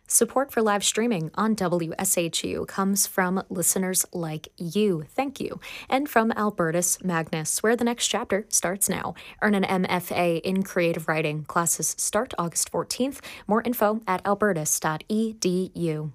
Support for live streaming on WSHU comes from listeners like you. Thank you. And from Albertus Magnus, where the next chapter starts now. Earn an MFA in creative writing. Classes start August 14th. More info at albertus.edu.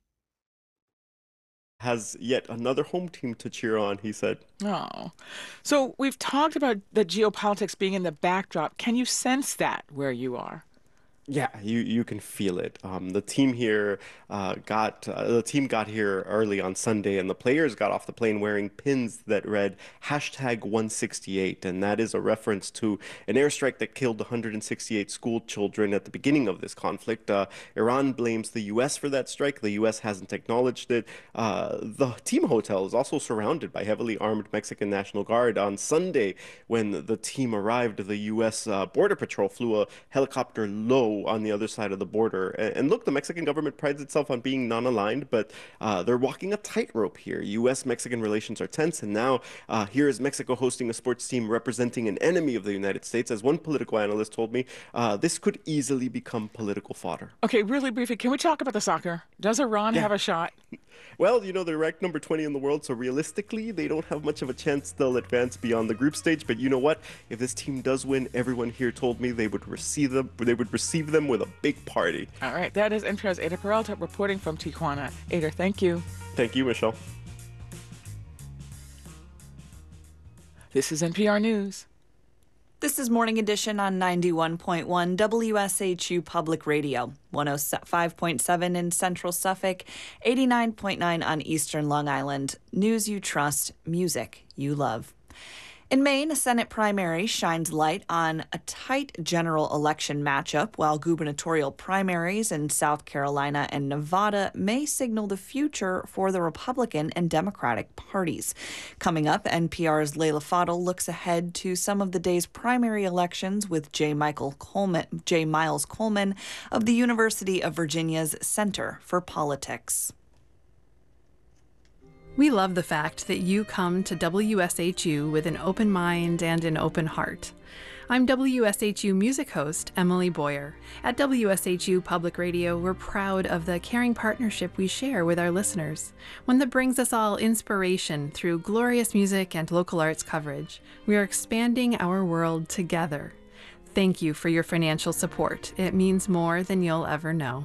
Has yet another home team to cheer on, he said. Oh. So we've talked about the geopolitics being in the backdrop. Can you sense that where you are? Yeah, you can feel it. The team here the team got here early on Sunday, and the players got off the plane wearing pins that read hashtag 168, and that is a reference to an airstrike that killed 168 school children at the beginning of this conflict. Iran blames the U.S. for that strike. The U.S. hasn't acknowledged it. The team hotel is also surrounded by heavily armed Mexican National Guard. On Sunday, when the team arrived, the U.S. Border Patrol flew a helicopter low on the other side of the border. And look, the Mexican government prides itself on being non-aligned, but they're walking a tightrope here. U.S.-Mexican relations are tense, and now here is Mexico hosting a sports team representing an enemy of the United States. As one political analyst told me, this could easily become political fodder. Okay, really briefly, can we talk about the soccer? Does Iran have a shot? Well, they're ranked number 20 in the world, so realistically, they don't have much of a chance they'll advance beyond the group stage. But you know what? If this team does win, everyone here told me they would receive them with a big party. All right, that is NPR's Ada Peralta reporting from Tijuana. Ada, thank you. Thank you, Michelle. This is NPR News. This is Morning Edition on 91.1 WSHU Public Radio, 105.7 in Central Suffolk, 89.9 on Eastern Long Island. News you trust, music you love. In Maine, a Senate primary shines light on a tight general election matchup, while gubernatorial primaries in South Carolina and Nevada may signal the future for the Republican and Democratic parties. Coming up, NPR's Layla Fadel looks ahead to some of the day's primary elections with J. Miles Coleman of the University of Virginia's Center for Politics. We love the fact that you come to WSHU with an open mind and an open heart. I'm WSHU music host Emily Boyer. At WSHU Public Radio, we're proud of the caring partnership we share with our listeners, one that brings us all inspiration through glorious music and local arts coverage. We are expanding our world together. Thank you for your financial support. It means more than you'll ever know.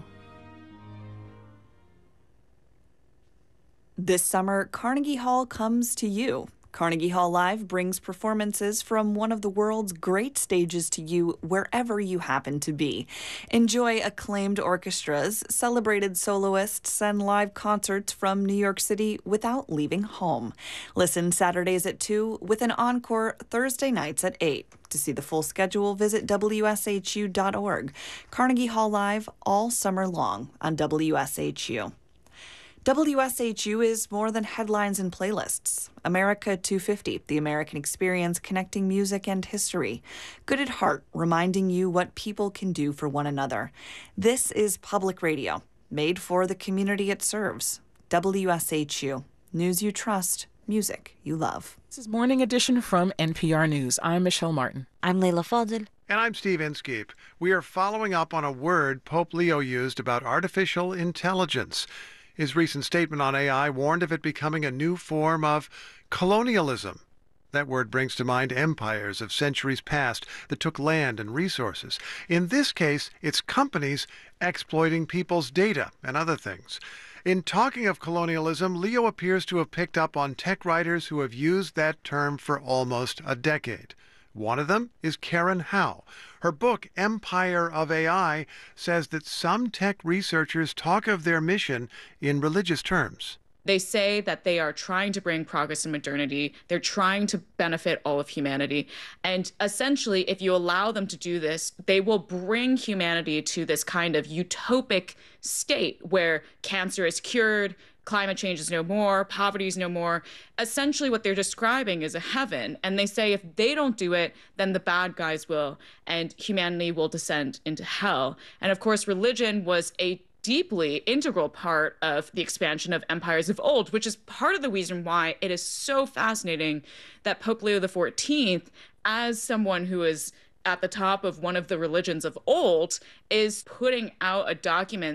This summer, Carnegie Hall comes to you. Carnegie Hall Live brings performances from one of the world's great stages to you wherever you happen to be. Enjoy acclaimed orchestras, celebrated soloists, and live concerts from New York City without leaving home. Listen Saturdays at 2 with an encore Thursday nights at 8. To see the full schedule, visit WSHU.org. Carnegie Hall Live all summer long on WSHU. WSHU is more than headlines and playlists. America 250, the American experience connecting music and history. Good at heart, reminding you what people can do for one another. This is public radio, made for the community it serves. WSHU, news you trust, music you love. This is Morning Edition from NPR News. I'm Michelle Martin. I'm Layla Fadel. And I'm Steve Inskeep. We are following up on a word Pope Leo used about artificial intelligence. His recent statement on AI warned of it becoming a new form of colonialism. That word brings to mind empires of centuries past that took land and resources. In this case, it's companies exploiting people's data and other things. In talking of colonialism, Leo appears to have picked up on tech writers who have used that term for almost a decade. One of them is Karen Howe. Her book, Empire of AI, says that some tech researchers talk of their mission in religious terms. They say that they are trying to bring progress in modernity. They're trying to benefit all of humanity. And essentially, if you allow them to do this, they will bring humanity to this kind of utopic state where cancer is cured, climate change is no more, poverty is no more. Essentially, what they're describing is a heaven. And they say if they don't do it, then the bad guys will, and humanity will descend into hell. And of course, religion was a deeply integral part of the expansion of empires of old, which is part of the reason why it is so fascinating that Pope Leo XIV, as someone who is at the top of one of the religions of old, is putting out a document